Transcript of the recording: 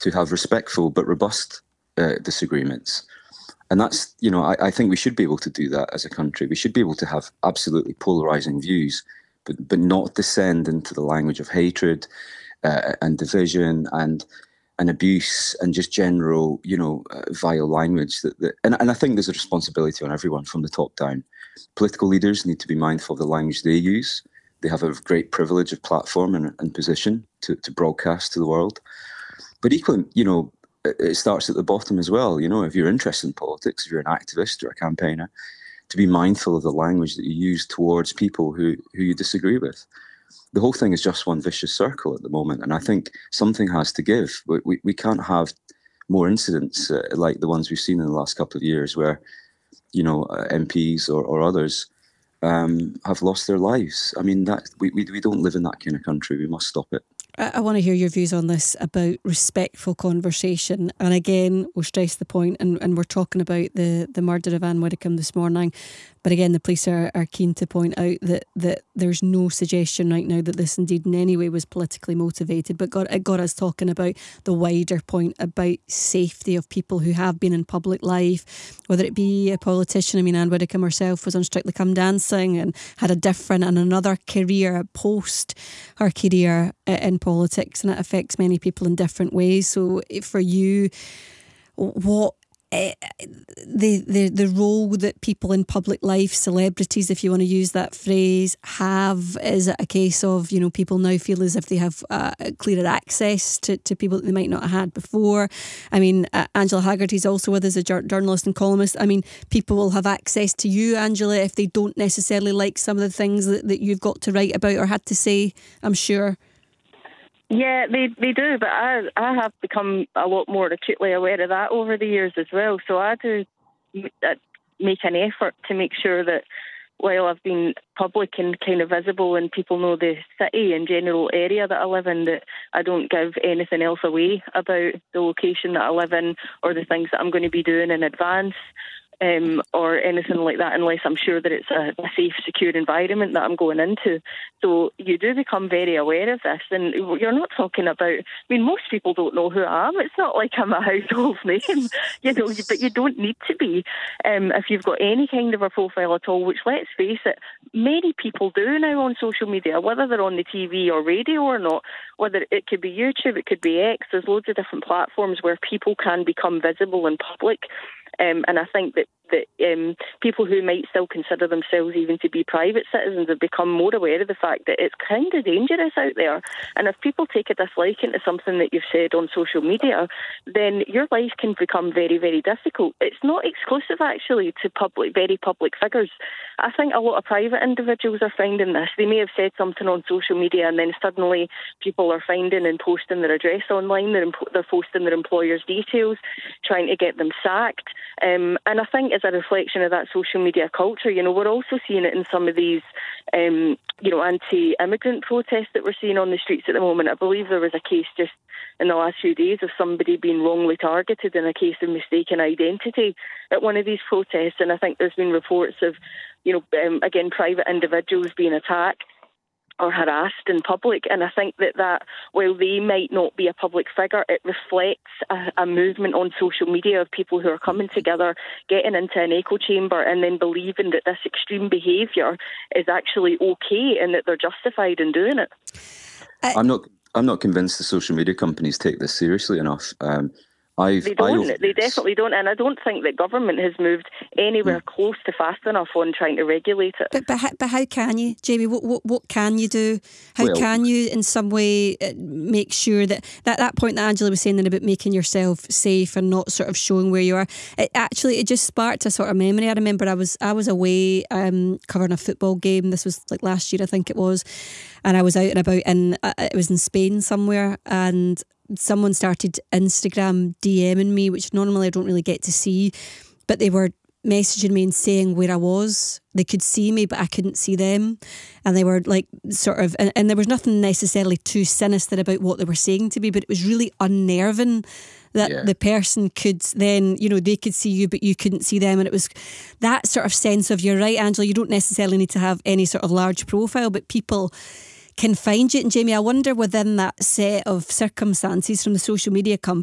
to have respectful but robust disagreements. And that's, I think we should be able to do that as a country. We should be able to have absolutely polarising views, but not descend into the language of hatred and division and abuse and just general, vile language. And I think there's a responsibility on everyone from the top down. Political leaders need to be mindful of the language they use. They have a great privilege of platform and position to broadcast to the world. But equally, it starts at the bottom as well. If you're interested in politics, if you're an activist or a campaigner, to be mindful of the language that you use towards people who you disagree with. The whole thing is just one vicious circle at the moment, and I think something has to give. We can't have more incidents like the ones we've seen in the last couple of years where, MPs or others have lost their lives. I mean, that we don't live in that kind of country. We must stop it. I want to hear your views on this about respectful conversation. And again, we'll stress the point, and we're talking about the murder of Anne Widdecombe this morning. But again, the police are keen to point out that there's no suggestion right now that this indeed in any way was politically motivated. But it got us talking about the wider point about safety of people who have been in public life, whether it be a politician. I mean, Anne Widdecombe herself was on Strictly Come Dancing and had a different and another career post her career in politics, and it affects many people in different ways. So for you, what the role that people in public life, celebrities, if you want to use that phrase, have, is it a case of, people now feel as if they have clearer access to people that they might not have had before? I mean, Angela Haggerty's also with us, a journalist and columnist. I mean, people will have access to you, Angela, if they don't necessarily like some of the things that you've got to write about or had to say, I'm sure. Yeah, they do, but I have become a lot more acutely aware of that over the years as well. So I do make an effort to make sure that while I've been public and kind of visible and people know the city and general area that I live in, that I don't give anything else away about the location that I live in or the things that I'm going to be doing in advance. Or anything like that, unless I'm sure that it's a safe, secure environment that I'm going into. So you do become very aware of this, and you're not talking about, most people don't know who I am. It's not like I'm a household name, but you don't need to be if you've got any kind of a profile at all, which, let's face it, many people do now on social media, whether they're on the TV or radio or not, whether it could be YouTube, it could be X, there's loads of different platforms where people can become visible in public. And I think that people who might still consider themselves even to be private citizens have become more aware of the fact that it's kind of dangerous out there. And if people take a disliking to something that you've said on social media, then your life can become very, very difficult. It's not exclusive, actually, to very public figures. I think a lot of private individuals are finding this. They may have said something on social media and then suddenly people are finding and posting their address online, they're posting their employer's details, trying to get them sacked. And I think as a reflection of that social media culture, we're also seeing it in some of these, anti-immigrant protests that we're seeing on the streets at the moment. I believe there was a case just in the last few days of somebody being wrongly targeted in a case of mistaken identity at one of these protests. And I think there's been reports of, again, private individuals being attacked or harassed in public. And I think that while they might not be a public figure, it reflects a movement on social media of people who are coming together, getting into an echo chamber and then believing that this extreme behaviour is actually okay and that they're justified in doing it. I'm not convinced the social media companies take this seriously enough. They don't. They definitely don't. And I don't think that government has moved anywhere close to fast enough on trying to regulate it. But how can you, Jamie? What can you do? How can you in some way make sure that point that Angela was saying then about making yourself safe and not sort of showing where you are? It just sparked a sort of memory. I remember I was away covering a football game. This was like last year, I think it was. And I was out and about it was in Spain somewhere, and someone started Instagram DMing me, which normally I don't really get to see, but they were messaging me and saying where I was. They could see me, but I couldn't see them. And they were like sort of, and there was nothing necessarily too sinister about what they were saying to me, but it was really unnerving that the person could then, they could see you, but you couldn't see them. And it was that sort of sense of, you're right, Angela, you don't necessarily need to have any sort of large profile, but people can find you. And Jamie, I wonder within that set of circumstances from the social media